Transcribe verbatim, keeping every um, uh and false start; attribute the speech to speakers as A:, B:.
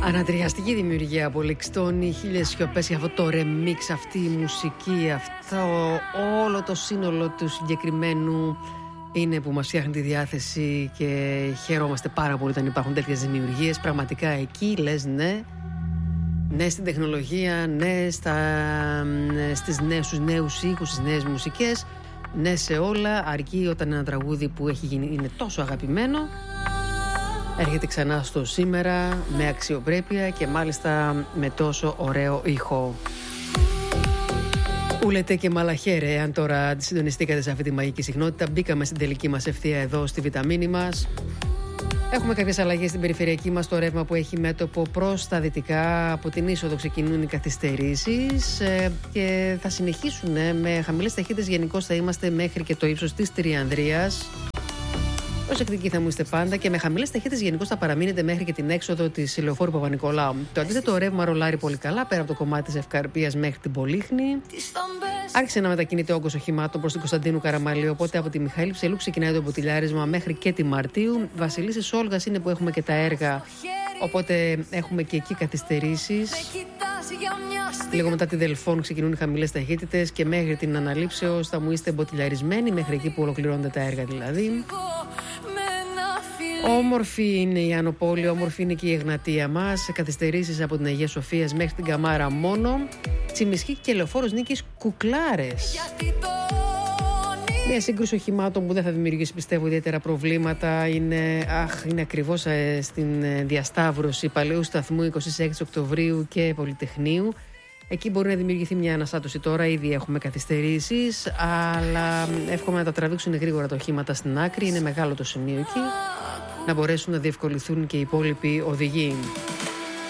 A: Ανατριχιαστική δημιουργία από Λεξτόνη, χίλιες σιωπές για αυτό το remix, αυτή η μουσική, αυτό όλο το σύνολο του συγκεκριμένου είναι που μας φτιάχνει τη διάθεση και χαιρόμαστε πάρα πολύ όταν υπάρχουν τέτοιες δημιουργίες. Πραγματικά εκεί λες ναι, ναι στην τεχνολογία, ναι στα, στις νέες, στους νέους ήχους, στις νέες μουσικές, ναι σε όλα, αρκεί όταν ένα τραγούδι που έχει γίνει είναι τόσο αγαπημένο έρχεται ξανά στο σήμερα με αξιοπρέπεια και μάλιστα με τόσο ωραίο ήχο. Ούλετε και μαλαχέρε, αν τώρα συντονιστήκατε σε αυτή τη μαγική συχνότητα. Μπήκαμε στην τελική μας ευθεία εδώ στη βιταμίνη μας. Έχουμε κάποιες αλλαγές στην περιφερειακή μας, το ρεύμα που έχει μέτωπο προς τα δυτικά. Από την είσοδο ξεκινούν οι καθυστερήσεις και θα συνεχίσουν με χαμηλές ταχύτητες. Γενικώς θα είμαστε μέχρι και το ύψος της Τριανδρίας. Προσεκτικοί θα μου είστε πάντα και με χαμηλές ταχύτητες γενικώς θα παραμείνετε μέχρι και την έξοδο της Λεωφόρου Παπα-Νικολάου. Το αντίθετο ρεύμα ρολάρει πολύ καλά πέρα από το κομμάτι της Ευκαρπίας μέχρι την Πολύχνη. Άρχισε να μετακινείται όγκος οχημάτων προς την Κωνσταντίνου Καραμαλή, οπότε από τη Μιχαήλ Ψελού ξεκινάει το ποτηλιάρισμα μέχρι και τη Μαρτίου. Βασιλίσσης Όλγας είναι που έχουμε και τα έργα, οπότε έχουμε και εκεί καθυστερήσεις. Λίγο μετά τη Δελφών ξεκινούν οι χαμηλές ταχύτητες και μέχρι την Αναλήψεως θα μου είστε μποτιλιαρισμένοι, μέχρι εκεί που ολοκληρώνονται τα έργα δηλαδή. Όμορφη είναι η Άνω Πόλη, όμορφη είναι και η Εγνατία μας. Καθυστερήσεις από την Αγία Σοφίας μέχρι την Καμάρα μόνο. Τσιμισκή και Λεωφόρος Νίκης Κουκλάρες. Μια σύγκρουση οχημάτων που δεν θα δημιουργήσει πιστεύω ιδιαίτερα προβλήματα. Είναι, αχ, είναι ακριβώς ε, στην διασταύρωση Παλαιού Σταθμού είκοσι έξι Οκτωβρίου και Πολυτεχνείου. Εκεί μπορεί να δημιουργηθεί μια αναστάτωση τώρα, ήδη έχουμε καθυστερήσεις, αλλά εύχομαι να τα τραβήξουν γρήγορα τα οχήματα στην άκρη. Είναι μεγάλο το σημείο εκεί, να μπορέσουν να διευκολυθούν και οι υπόλοιποι οδηγοί.